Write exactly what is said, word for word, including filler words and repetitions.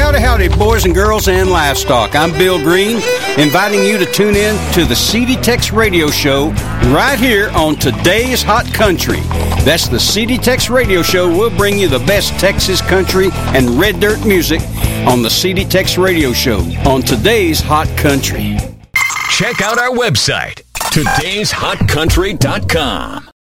Howdy, howdy, boys and girls and livestock. I'm Bill Green, inviting you to tune in to the C D Tex Radio Show right here on Today's Hot Country. That's the C D Tex Radio Show. We'll bring you the best Texas country and red dirt music on the C D Tex Radio Show on Today's Hot Country. Check out our website, todays hot country dot com.